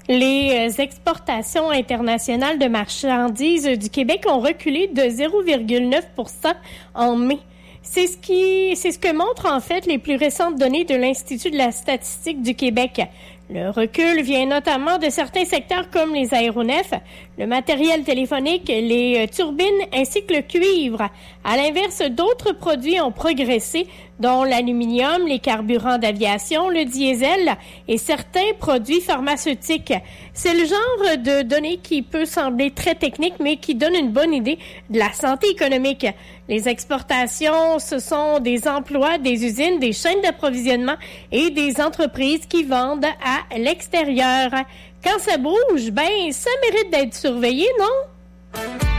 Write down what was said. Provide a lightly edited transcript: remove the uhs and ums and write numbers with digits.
Les exportations internationales de marchandises du Québec ont reculé de 0,9 % en mai. C'est ce que montrent en fait les plus récentes données de l'Institut de la statistique du Québec. Le recul vient notamment de certains secteurs comme les aéronefs, le matériel téléphonique, les turbines ainsi que le cuivre. À l'inverse, d'autres produits ont progressé, dont l'aluminium, les carburants d'aviation, le diesel et certains produits pharmaceutiques. C'est le genre de données qui peut sembler très technique, mais qui donne une bonne idée de la santé économique. Les exportations, ce sont des emplois, des usines, des chaînes d'approvisionnement et des entreprises qui vendent à l'extérieur. Quand ça bouge, ça mérite d'être surveillé, non?